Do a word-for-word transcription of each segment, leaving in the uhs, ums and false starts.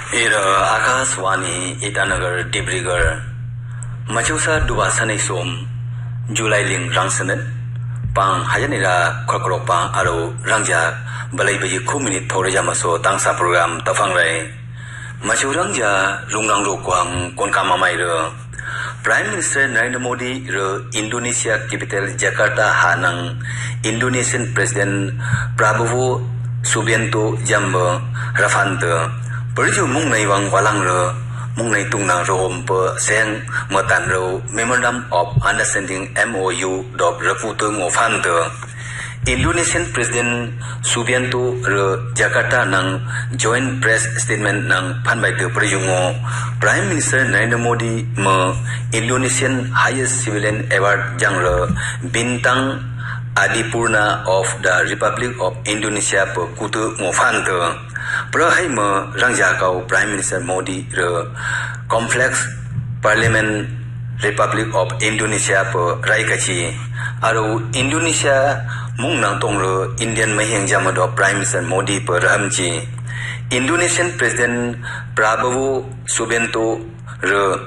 Ira Akaswani Itanagar Dibrigar Machusa Dubasanay Som July Ling Rangsanet Pang Hayanira Kokropang Aro Rangja Balay Kumini Torejamaso Tangsa Program Tafangray Machurangja Rungang Rokwang Konkamamayra Prime Minister Narendra Modi Re Indonesia Capital Jakarta Hanang Indonesian President Prabowo Subianto Jamba Rafanta Perju mung nai wang walang re mung nai tung nang rom pe seng matan ro Memorandum of Understanding M O U dot reputu ngofan te Indonesian President Subianto re Jakarta nang joint press statement nang phanbai te perju ngo Prime Minister Narendra Modi me Indonesian highest civilian award jang re bintang Adipurna of the Republic of Indonesia pe kutu ngofan te Prahaima Rangjakau Prime Minister Modi re Complex Parliament Republic of Indonesia per Raikachi Aro Indonesia mung nang tong re Indian mahing jamado Prime Minister Modi per Rahamchi Indonesian President Prabowo Subianto re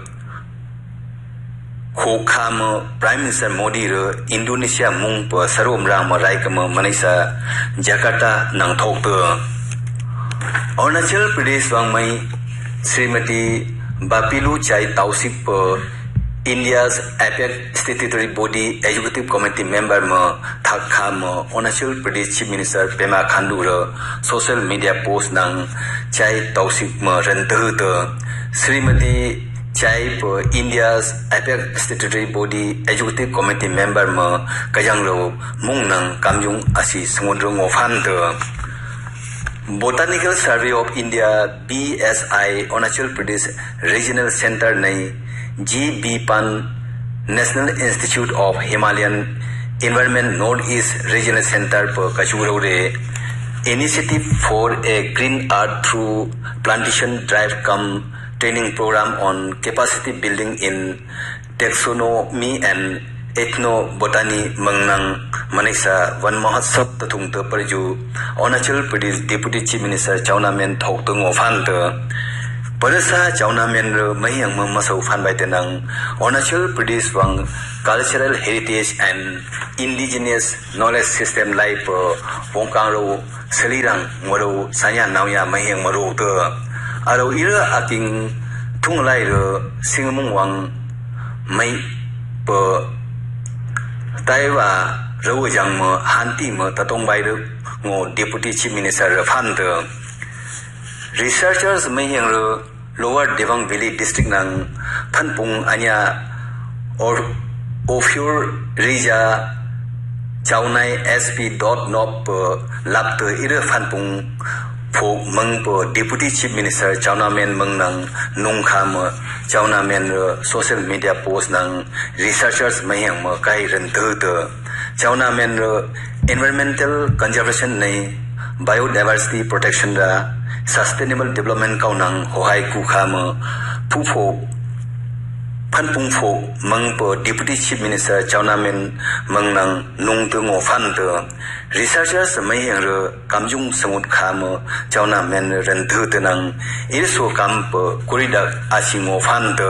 Khokam Prime Minister Modi re Indonesia mung per sarom rang maraikama Malaysia Jakarta nang thokte Arunachal Pradesh Wangmai Srimati Bapilu Chai Tausik per India's APEC Statutory Body Executive Committee Member Ma Thakha Ma Arunachal Pradesh Chief Minister Pema Khandu re social media post nang Chai Tausik Ma Rantahta Srimati Chai per India's APEC Statutory Body Executive Committee Member Ma Kajang Ro Mung nang Kamjung Asi Samudra Ngofanta Botanical Survey of India B S I Arunachal Pradesh Regional Center Nai G B Pan National Institute of Himalayan Environment Northeast Regional Center per Kachurau re Initiative for a Green Earth through Plantation Drive cum Training Program on Capacity Building in Taxonomy and Ethnobotany Mangnang Manisha Van Mahotsav Tatung Te Perju Arunachal Pradesh Deputy Chief Minister Chaunamen Thok Tung Ofanta Padasa Chaunamen Re Mahiyang Mamasau Fan Baitenang Arunachal Pradesh Wang Cultural Heritage and Indigenous Knowledge System Lai Per Wongkang Ro Selirang Moro Sanya Nauya Mahiyang Maro Te Aro Ira Aking Tung Lai Re Singamung Wang Mai Per Taiwa Rawajang Mo Hanti Mo Tatong Bairu Ngo Deputy Chief Minister Rafanta Researchers Mayang Ro Lower Devang Valley District Nang Phanpung Anya or Ofur Rija Chaunai S P dot nop Lapte Ira Phanpung Phok Mang Po Deputy Chief Minister Chaunamen Mang Nang Nongkham Chaunamen social media post nang researchers Mayang Mo Kai Rentute Chaunamen environmental conservation nei biodiversity protection ra sustainable development kau nang hohai kukham phupho phanpung pho mang po Deputy Chief Minister Chaunamen mang nang nongtu ngo phante researchers Mayang re kamjung samut kham Chaunamen rentute nang irso kamp korida asingo phante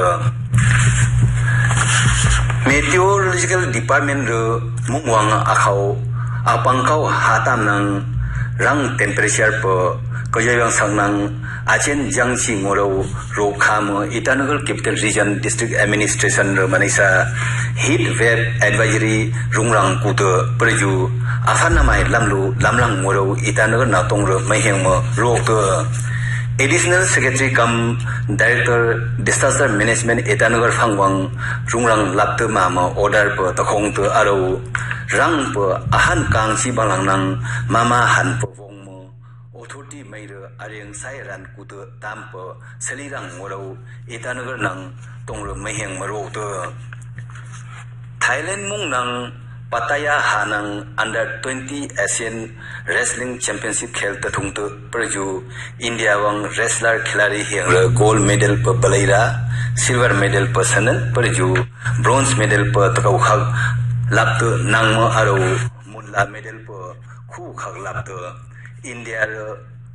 Meteorological Department re mungwang akau apangkau hatam nang rang temperature po kajayang sang nang achen jangchi ngoro rokham Itanagar Capital Region District Administration re Manisha heat wave advisory rungrang kuto perju afanamai lamlu lamlang ngoro Itanagar natong re maheng mo rokto Additional Secretary cum Director Disaster Management Itanagar Phangwang Rungrang Lapte Mama Order per Takong to Aro Rang per Ahan Kang Sibalang Nang Mama Han per Wong Mo Authority made Ariang Sairan Kutu Tampo Selirang Moro Itanagar Nang Tongro Maheng Maro to Thailand Mung Nang Pattaya Hanang Under twenty Asian Wrestling Championship Khel Tathung to Perju India Wang Wrestler Khilari Hiang Gold Medal per Balaira Silver Medal per Sanan Perju Bronze Medal per Takau Khag Lapto Nangmo Aro Mulla Medal per Khu Khag Lapto India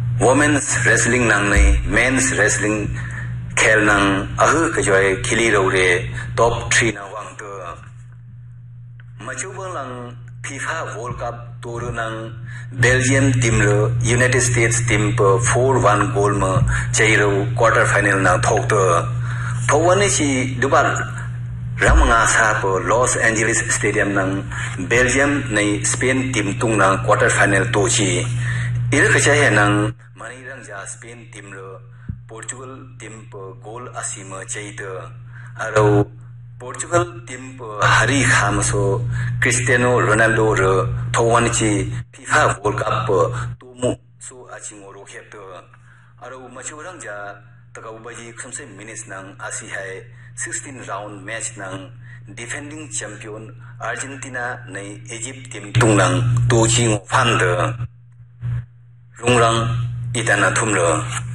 women's wrestling nang nei men's wrestling khel nang ahu ka joy khili ro re top three na wang to machu lang FIFA World Cup tour nang Belgium team ro United States team per four one goal ma chairo quarter final na thok to thowani chi dubar ramanga sa po Los Angeles Stadium nang Belgium nei Spain team tung nang quarter final to chi ira ka cha nang mani rang ja Spain team ro Portugal team per goal asima chaito aro Portugal team per hari khamso Cristiano Ronaldo ro thowani chi FIFA World Cup per tumu so achingo ro khepto aro machu rang ja takau baji khumse minutes nang asi hai sixteen round match nang defending champion Argentina nei Egypt team tung nang to ching fan de rungrang itana thumlo